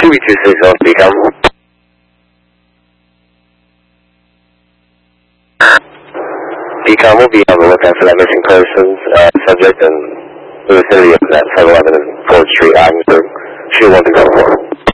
2B26 on Decom. Decom will be on the lookout for that missing persons subject in the vicinity of that 711 and 4th Street, Ogdensburg. Shoot 1 to go for.